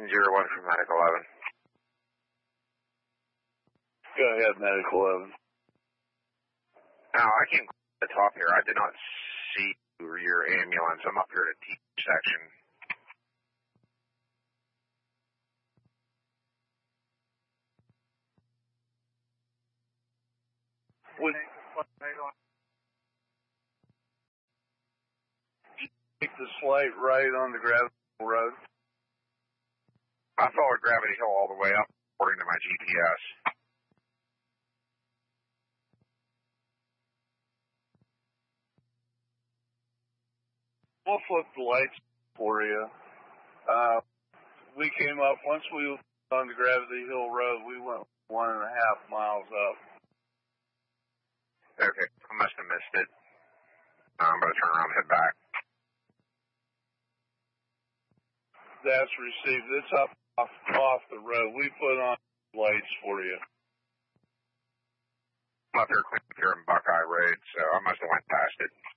01 from Medic 11. Go ahead, Medic 11. Now, I came to the top here. I did not see your ambulance. I'm up here at a T section. Take the slight right on the Gravity Hill Road. I followed Gravity Hill all the way up, according to my GPS. We'll flip the lights for you. We came up, once we were on the Gravity Hill Road, we went 1.5 miles up. Okay, I must have missed it. I'm going to turn around and head back. That's received. It's up off the road. We put on lights for you. I'm up here in Buckeye Road, so I must have went past it.